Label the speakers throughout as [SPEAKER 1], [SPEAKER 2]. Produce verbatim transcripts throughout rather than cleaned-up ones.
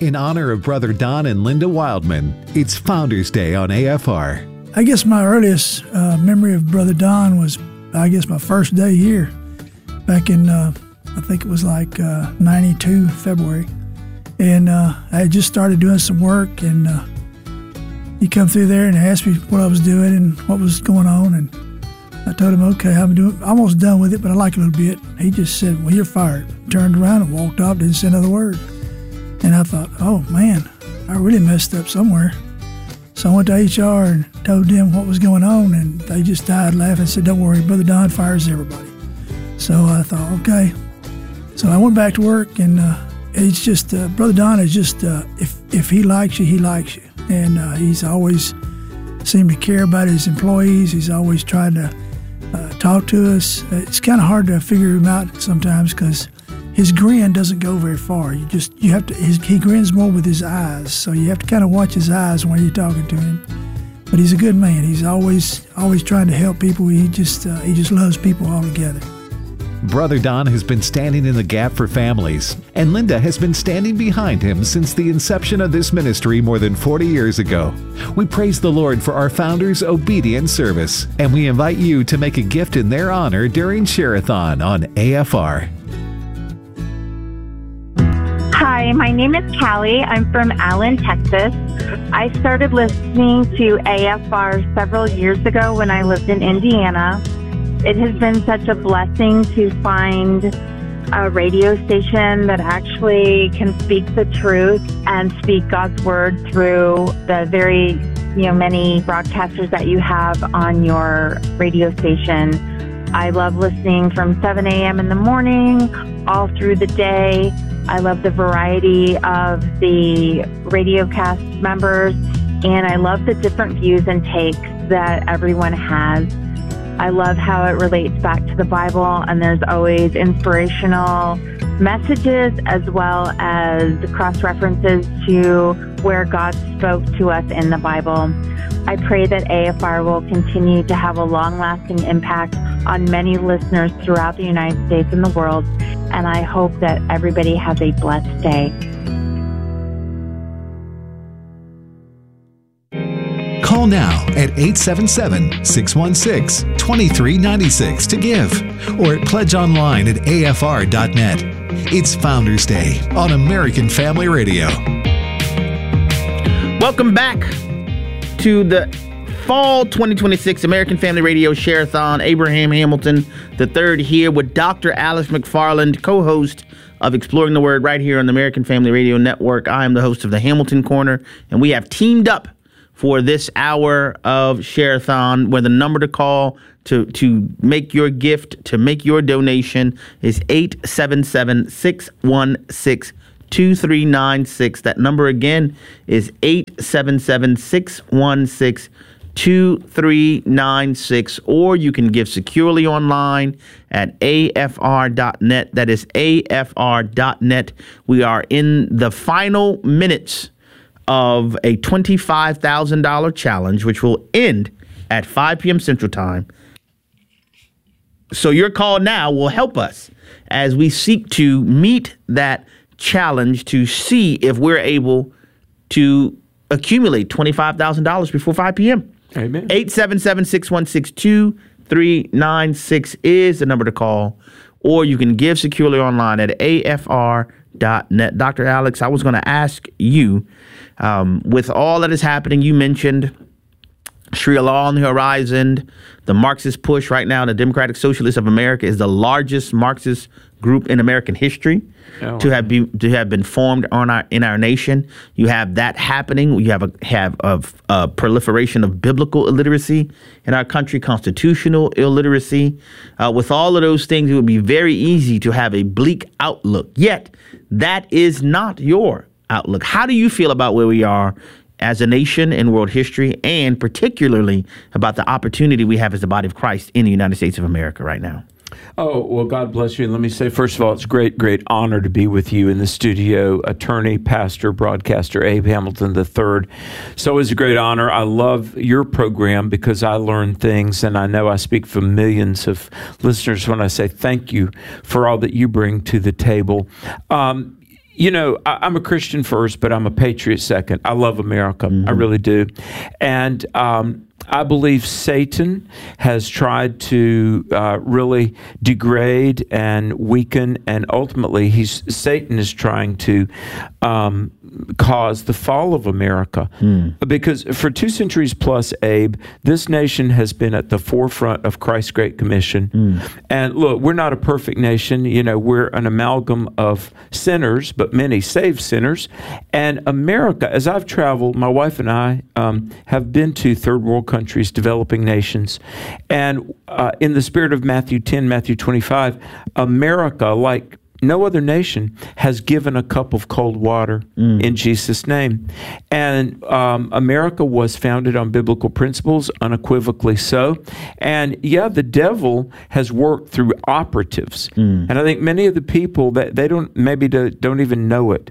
[SPEAKER 1] In honor of Brother Don and Linda Wildman, it's Founders Day on A F R.
[SPEAKER 2] I guess my earliest uh, memory of Brother Don was, I guess, my first day here back in, uh, I think it was like uh, ninety-two, February. And uh, I had just started doing some work, and uh, he come through there and asked me what I was doing and what was going on. And I told him, okay, I'm doing, almost done with it, but I like it a little bit. He just said, well, you're fired. Turned around and walked off, didn't say another word. And I thought, oh, man, I really messed up somewhere. So I went to H R and told them what was going on, and they just died laughing and said, don't worry, Brother Don fires everybody. So I thought, okay. So I went back to work, and uh, it's just, uh, Brother Don is just, uh, if, if he likes you, he likes you. And uh, he's always seemed to care about his employees. He's always tried to uh, talk to us. It's kind of hard to figure him out sometimes because his grin doesn't go very far. You just, you have to, his, he grins more with his eyes. So you have to kind of watch his eyes when you're talking to him. But he's a good man. He's always, always trying to help people. He just, uh, he just loves people altogether.
[SPEAKER 1] Brother Don has been standing in the gap for families, and Linda has been standing behind him since the inception of this ministry more than forty years ago. We praise the Lord for our founders' obedient service, and we invite you to make a gift in their honor during Share-a-thon on A F R.
[SPEAKER 3] Hi, my name is Callie. I'm from Allen, Texas. I started listening to A F R several years ago when I lived in Indiana. It has been such a blessing to find a radio station that actually can speak the truth and speak God's word through the very, you know, many broadcasters that you have on your radio station. I love listening from seven a.m. in the morning all through the day. I love the variety of the radio cast members, and I love the different views and takes that everyone has. I love how it relates back to the Bible, and there's always inspirational messages as well as cross-references to where God spoke to us in the Bible. I pray that A F R will continue to have a long-lasting impact on many listeners throughout the United States and the world, and I hope that everybody has a blessed day.
[SPEAKER 1] Call now at eight seven seven, six one six, two three nine six to give, or pledge online at A F R dot net. It's Founders Day on American Family Radio.
[SPEAKER 4] Welcome back to the Fall twenty twenty-six American Family Radio Share-a-thon. Abraham Hamilton the third here with Doctor Alex McFarland, co-host of Exploring the Word right here on the American Family Radio Network. I am the host of the Hamilton Corner, and we have teamed up for this hour of Share-a-thon, where the number to call to, to make your gift, to make your donation is eight seven seven, six one six, two three nine six. That number again is eight seven seven, six one six, two three nine six, or you can give securely online at A F R dot net. That is A F R dot net. We are in the final minutes of a twenty-five thousand dollars challenge, which will end at five p.m. Central Time. So your call now will help us as we seek to meet that challenge to see if we're able to accumulate twenty-five thousand dollars before five p.m.
[SPEAKER 5] Amen.
[SPEAKER 4] eight seven seven, six one six, two three nine six is the number to call, or you can give securely online at A F R dot net. Doctor Alex, I was going to ask you, um, with all that is happening, you mentioned Sharia law on the horizon, the Marxist push right now. The Democratic Socialists of America is the largest Marxist group in American history oh. to have be to have been formed on our in our nation. You have that happening. You have a have a, a proliferation of biblical illiteracy in our country, constitutional illiteracy. Uh, with all of those things, it would be very easy to have a bleak outlook. Yet that is not your outlook. How do you feel about where we are as a nation in world history, and particularly about the opportunity we have as the body of Christ in the United States of America right now?
[SPEAKER 5] Oh, well, God bless you. And let me say, first of all, it's a great, great honor to be with you in the studio, attorney, pastor, broadcaster, Abe Hamilton the third. So it's a great honor. I love your program because I learn things, and I know I speak for millions of listeners when I say thank you for all that you bring to the table. Um, you know, I, I'm a Christian first, but I'm a patriot second. I love America. Mm-hmm. I really do. And um, I believe Satan has tried to uh, really degrade and weaken, and ultimately he's Satan is trying to um, cause the fall of America. Mm. Because for two centuries plus, Abe, this nation has been at the forefront of Christ's Great Commission. Mm. And look, we're not a perfect nation. You know, we're an amalgam of sinners, but many saved sinners. And America, as I've traveled, my wife and I um, have been to third world countries, developing nations. And uh, in the spirit of Matthew ten, Matthew twenty-five, America, like no other nation, has given a cup of cold water mm. in Jesus' name. And um, America was founded on biblical principles, unequivocally so. And yeah, the devil has worked through operatives. Mm. And I think many of the people that they don't maybe don't even know it,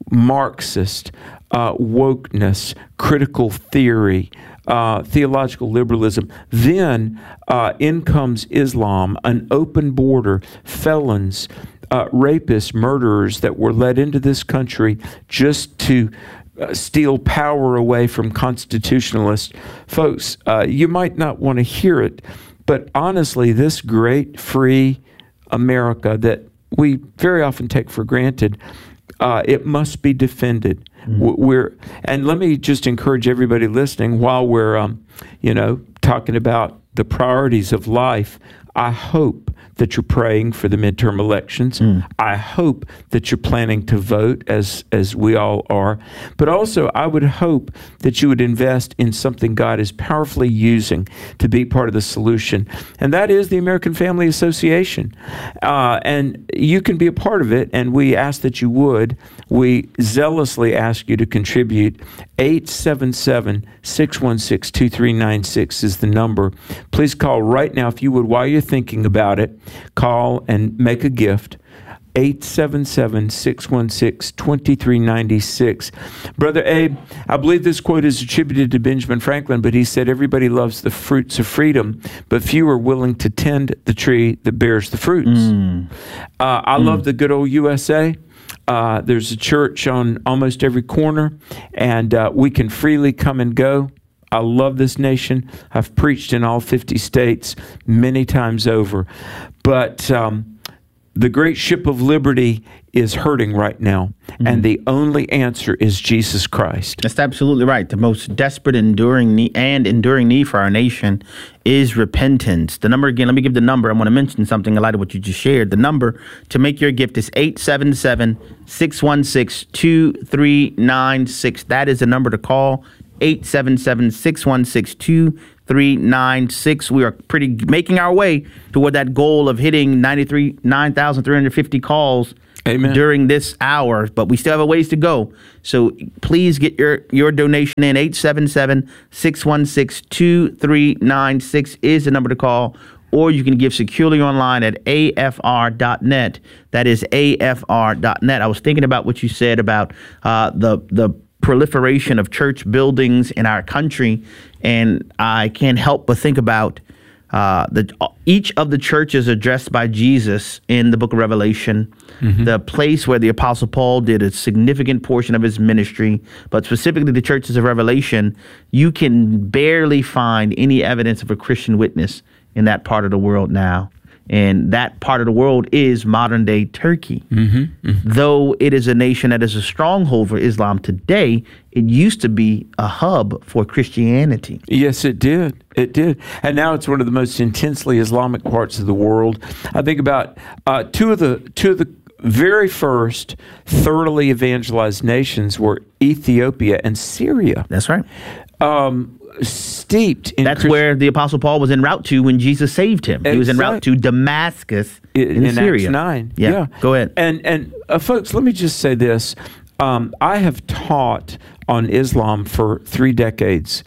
[SPEAKER 5] Marxist, uh, wokeness, critical theory, Uh, theological liberalism. Then uh, in comes Islam, an open border, felons, uh, rapists, murderers that were led into this country just to uh, steal power away from constitutionalists. Folks, uh, you might not want to hear it, but honestly, this great free America that we very often take for granted, uh, it must be defended. Mm-hmm. We're, and let me just encourage everybody listening, while we're, um, you know, talking about the priorities of life, I hope that you're praying for the midterm elections. Mm. I hope that you're planning to vote, as as we all are. But also, I would hope that you would invest in something God is powerfully using to be part of the solution, and that is the American Family Association. Uh, and you can be a part of it, and we ask that you would. We zealously ask you to contribute. eight seven seven, six one six, two three nine six is the number. Please call right now if you would, while you're thinking about it. Call and make a gift. eight seven seven, six one six, two three nine six. Brother Abe, I believe this quote is attributed to Benjamin Franklin, but he said, everybody loves the fruits of freedom, but few are willing to tend the tree that bears the fruits. Mm. Uh, I mm. love the good old U S A. Uh, there's a church on almost every corner, and uh, we can freely come and go. I love this nation. I've preached in all fifty states many times over. But um, the great ship of liberty is hurting right now. Mm-hmm. And the only answer is Jesus Christ.
[SPEAKER 4] That's absolutely right. The most desperate enduring need and enduring need for our nation is repentance. The number again, let me give the number. I want to mention something in light of what you just shared. The number to make your gift is eight seven seven, six one six, two three nine six. That is the number to call. eight seven seven, six one six, two three nine six. We are pretty making our way toward that goal of hitting ninety-three, nine thousand three hundred fifty calls Amen. During this hour, but we still have a ways to go. So please get your, your donation in. eight seven seven, six one six, two three nine six is the number to call, or you can give securely online at A F R dot net. That is A F R dot net. I was thinking about what you said about uh, the the proliferation of church buildings in our country, and I can't help but think about uh, the each of the churches addressed by Jesus in the book of Revelation, mm-hmm. the place where the Apostle Paul did a significant portion of his ministry, but specifically the churches of Revelation. You can barely find any evidence of a Christian witness in that part of the world now. And that part of the world is modern day Turkey. Mm-hmm, mm-hmm. Though it is a nation that is a stronghold for Islam today, it used to be a hub for Christianity.
[SPEAKER 5] Yes, it did. It did. And now it's one of the most intensely Islamic parts of the world. I think about uh, two of the two of the very first thoroughly evangelized nations were Ethiopia and Syria.
[SPEAKER 4] That's right.
[SPEAKER 5] Um, steeped in
[SPEAKER 4] That's
[SPEAKER 5] Christ-
[SPEAKER 4] where the Apostle Paul was en route to when Jesus saved him. Exactly. He was en route to Damascus in, in, in Syria.
[SPEAKER 5] Acts nine.
[SPEAKER 4] Yeah.
[SPEAKER 5] yeah.
[SPEAKER 4] Go ahead.
[SPEAKER 5] And, and uh, folks, let me just say this. Um, I have taught on Islam for three decades.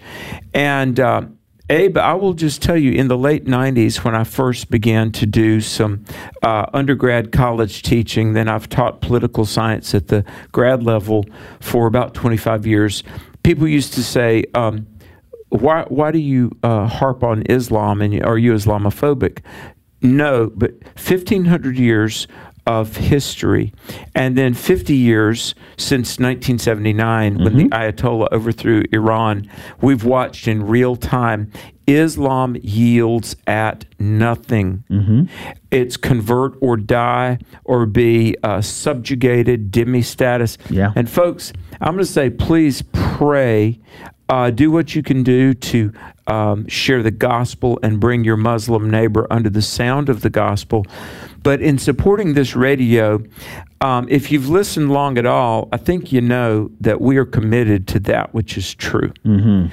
[SPEAKER 5] And uh, Abe, I will just tell you, in the late nineties, when I first began to do some uh, undergrad college teaching, then I've taught political science at the grad level for about twenty-five years. People used to say, um, why why do you uh, harp on Islam, and are you Islamophobic? No, but fifteen hundred years of history. And then fifty years since nineteen seventy-nine, mm-hmm. when the Ayatollah overthrew Iran, we've watched in real time Islam yields at nothing. Mm-hmm. It's convert or die or be uh, subjugated, demi-status.
[SPEAKER 4] Yeah.
[SPEAKER 5] And folks, I'm going to say, please pray. Uh, do what you can do to um, share the gospel and bring your Muslim neighbor under the sound of the gospel. But in supporting this radio, um, if you've listened long at all, I think you know that we are committed to that which is true. Mm-hmm.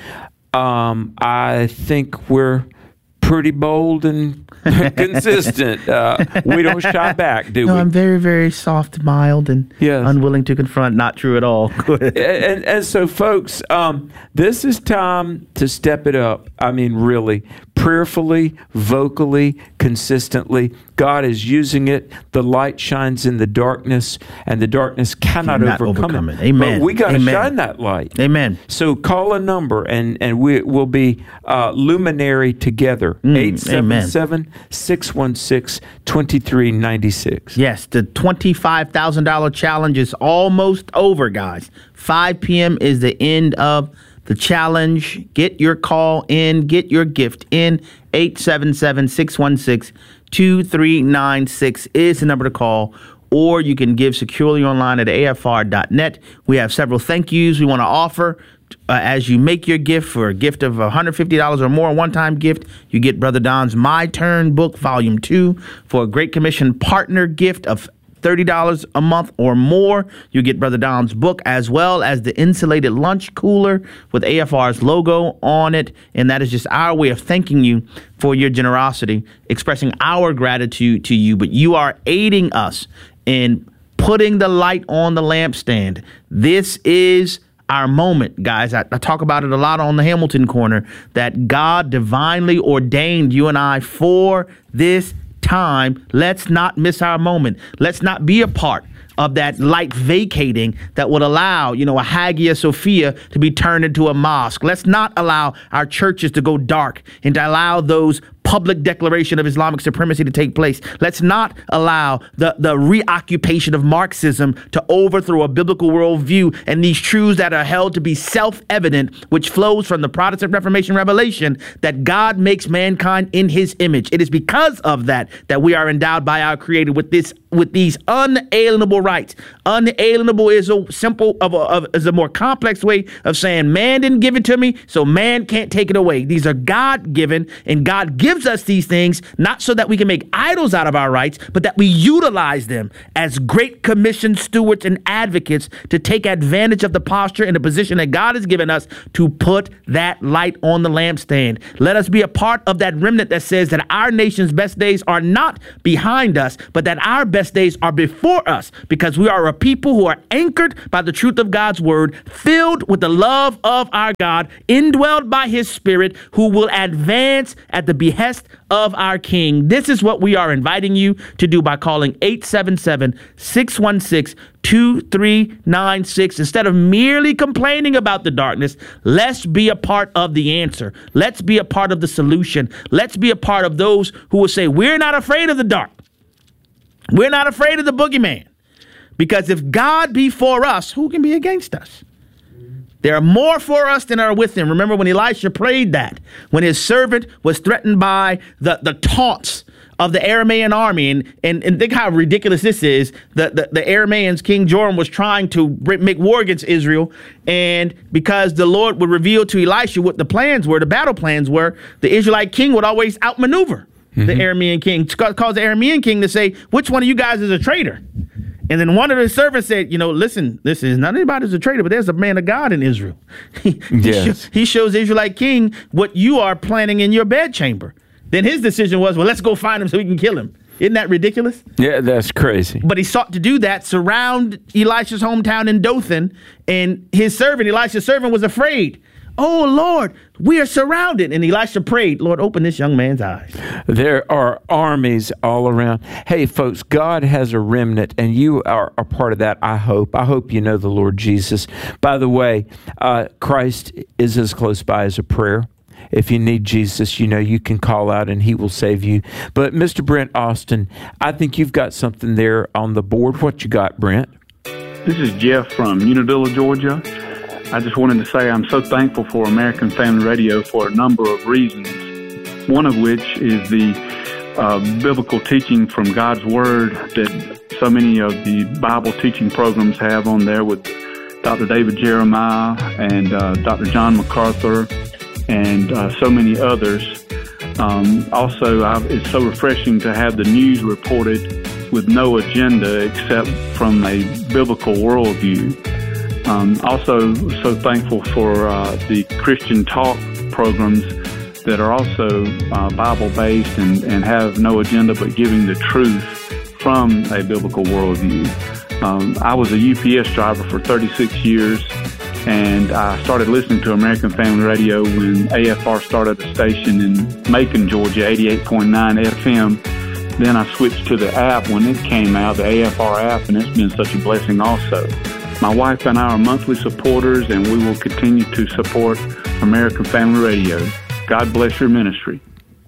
[SPEAKER 5] Um, I think we're pretty bold and consistent. Uh, we don't shy back, do
[SPEAKER 4] no,
[SPEAKER 5] we?
[SPEAKER 4] I'm very, very soft, mild, and
[SPEAKER 5] yes.
[SPEAKER 4] unwilling to confront. Not true at all.
[SPEAKER 5] and, and, and so, folks, um, this is time to step it up. I mean, really, prayerfully, vocally, consistently. God is using it. The light shines in the darkness, and the darkness cannot overcome, overcome it.
[SPEAKER 4] it. Amen.
[SPEAKER 5] But we got to
[SPEAKER 4] Amen.
[SPEAKER 5] shine that light.
[SPEAKER 4] Amen.
[SPEAKER 5] So call a number, and, and we will be uh, luminary together.
[SPEAKER 4] Mm,
[SPEAKER 5] eight seven seven, six one six, two three nine six.
[SPEAKER 4] Yes, the twenty-five thousand dollars challenge is almost over, guys. five p.m. is the end of the challenge. Get your call in. Get your gift in. eight seven seven, six one six, two three nine six is the number to call. Or you can give securely online at A F R dot net. We have several thank yous we want to offer. Uh, as you make your gift for a gift of one hundred fifty dollars or more, a one-time gift, you get Brother Don's My Turn book, Volume two. For a Great Commission partner gift of thirty dollars a month or more, you get Brother Don's book, as well as the insulated lunch cooler with A F R's logo on it. And that is just our way of thanking you for your generosity, expressing our gratitude to you. But you are aiding us in putting the light on the lampstand. This is our moment, guys. I, I talk about it a lot on the Hamilton Corner, that God divinely ordained you and I for this time. Let's not miss our moment. Let's not be a part of that light vacating that would allow, you know, a Hagia Sophia to be turned into a mosque. Let's not allow our churches to go dark and to allow those public declaration of Islamic supremacy to take place. Let's not allow the, the reoccupation of Marxism to overthrow a biblical worldview and these truths that are held to be self-evident, which flows from the Protestant Reformation revelation that God makes mankind in his image. It is because of that that we are endowed by our Creator with this with these unalienable rights. Unalienable is a simple of a, of, is a more complex way of saying man didn't give it to me, so man can't take it away. These are God-given, and God gives us these things not so that we can make idols out of our rights, but that we utilize them as Great Commission stewards and advocates to take advantage of the posture and the position that God has given us to put that light on the lampstand. Let us be a part of that remnant that says that our nation's best days are not behind us, but that our best days are before us, because we are a people who are anchored by the truth of God's word, filled with the love of our God, indwelled by his Spirit, who will advance at the behest of our King. This is what we are inviting you to do by calling eight seven seven, six one six, two three nine six. Instead of merely complaining about the darkness, let's be a part of the answer. Let's be a part of the solution. Let's be a part of those who will say, we're not afraid of the dark. We're not afraid of the boogeyman, because if God be for us, who can be against us? There are more for us than are with him. Remember when Elisha prayed that, when his servant was threatened by the, the taunts of the Aramean army. And, and, and think how ridiculous this is. The, the, the Arameans, King Joram, was trying to make war against Israel. And because the Lord would reveal to Elisha what the plans were, the battle plans were, the Israelite king would always outmaneuver the mm-hmm. Aramean king, cause the Aramean king to say, which one of you guys is a traitor? And then one of the servants said, you know, listen, listen, is not anybody's a traitor, but there's a man of God in Israel. he,
[SPEAKER 5] yes.
[SPEAKER 4] sh- he shows the Israelite king what you are planning in your bedchamber. Then his decision was, well, let's go find him so we can kill him. Isn't that ridiculous?
[SPEAKER 5] Yeah, that's crazy.
[SPEAKER 4] But he sought to do that, surround Elisha's hometown in Dothan, and his servant, Elisha's servant, was afraid. Oh, Lord, we are surrounded. And Elisha prayed, Lord, open this young man's eyes.
[SPEAKER 5] There are armies all around. Hey, folks, God has a remnant, and you are a part of that, I hope. I hope you know the Lord Jesus. By the way, uh, Christ is as close by as a prayer. If you need Jesus, you know, you can call out and he will save you. But Mister Brent Austin, I think you've got something there on the board. What you got, Brent?
[SPEAKER 6] This is Jeff from Unadilla, Georgia. I just wanted to say I'm so thankful for American Family Radio for a number of reasons, one of which is the uh, biblical teaching from God's Word that so many of the Bible teaching programs have on there with Doctor David Jeremiah and uh, Doctor John MacArthur and uh, so many others. Um, also, I've, it's so refreshing to have the news reported with no agenda except from a biblical worldview. Um, also, so thankful for uh, the Christian Talk programs that are also uh, Bible-based and, and have no agenda but giving the truth from a biblical worldview. Um, I was a U P S driver for thirty-six years, and I started listening to American Family Radio when A F R started a station in Macon, Georgia, eighty-eight point nine F M. Then I switched to the app when it came out, the A F R app, and it's been such a blessing also. My wife and I are monthly supporters, and we will continue to support American Family Radio. God bless your ministry.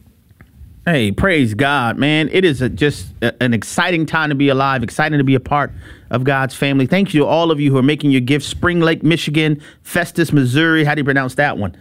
[SPEAKER 4] Hey, praise God, man. It is a, just a, an exciting time to be alive, exciting to be a part of God's family. Thank you to all of you who are making your gifts. Spring Lake, Michigan, Festus, Missouri. How do you pronounce that one?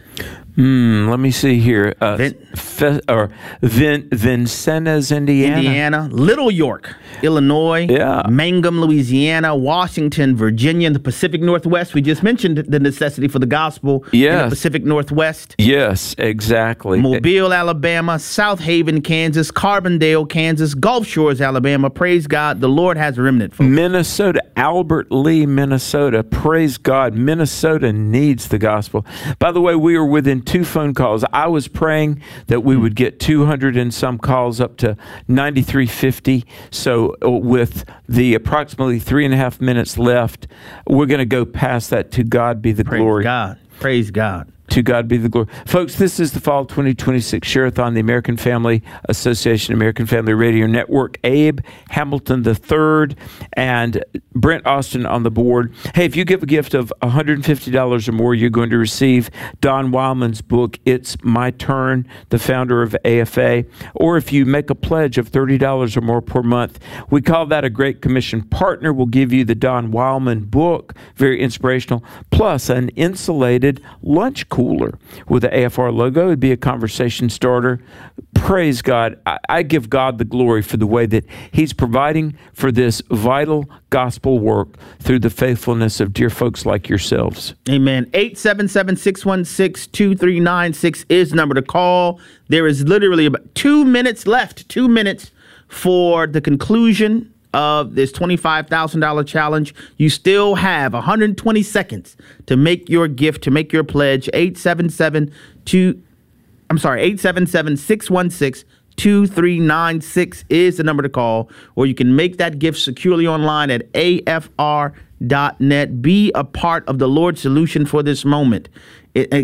[SPEAKER 5] Mm, let me see here. Uh,
[SPEAKER 4] Vin-
[SPEAKER 5] Fe- or Vin- Vincennes, Indiana.
[SPEAKER 4] Indiana. Little York, Illinois.
[SPEAKER 5] Yeah.
[SPEAKER 4] Mangum, Louisiana. Washington, Virginia. The Pacific Northwest. We just mentioned the necessity for the gospel
[SPEAKER 5] yes.
[SPEAKER 4] in the Pacific Northwest.
[SPEAKER 5] Yes, exactly.
[SPEAKER 4] Mobile, Alabama. South Haven, Kansas. Carbondale, Kansas. Gulf Shores, Alabama. Praise God. The Lord has a remnant, folks.
[SPEAKER 5] Minnesota, Albert Lee, Minnesota. Praise God. Minnesota needs the gospel. By the way, we were within two phone calls. I was praying that we would get two hundred and some calls up to ninety-three fifty. So with the approximately three and a half minutes left, we're going to go past that. To God be the
[SPEAKER 4] Praise
[SPEAKER 5] glory.
[SPEAKER 4] God. Praise God.
[SPEAKER 5] To God be the glory. Folks, this is the Fall twenty twenty-six Share-a-thon, the American Family Association, American Family Radio Network. Abe Hamilton the third and Brent Austin on the board. Hey, if you give a gift of one hundred fifty dollars or more, you're going to receive Don Wildman's book, It's My Turn, the founder of A F A. Or if you make a pledge of thirty dollars or more per month, we call that a Great Commission partner. We'll give you the Don Wildman book, very inspirational, plus an insulated lunch cooler with the A F R logo. It'd be a conversation starter. Praise God. I, I give God the glory for the way that he's providing for this vital gospel work through the faithfulness of dear folks like yourselves.
[SPEAKER 4] Amen. eight seven seven, six one six, two three nine six is the number to call. There is literally about two minutes left, two minutes for the conclusion of this twenty-five thousand dollars challenge. You still have one hundred twenty seconds to make your gift, to make your pledge. eight seven seven two I'm sorry, eight seven seven, six one six, two three nine six is the number to call, or you can make that gift securely online at A F R dot net. Be a part of the Lord's solution for this moment. It,